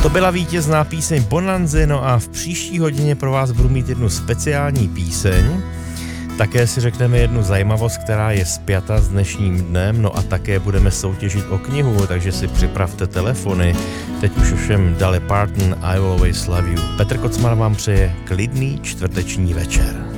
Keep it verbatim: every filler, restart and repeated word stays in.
To byla vítězná píseň Bonanzy, no a v příští hodině pro vás budu mít jednu speciální píseň. Také si řekneme jednu zajímavost, která je spjata s dnešním dnem, no a také budeme soutěžit o knihu, takže si připravte telefony. Teď už ovšem Dolly Parton, I Will Always Love You. Petr Kocman vám přeje klidný čtvrteční večer.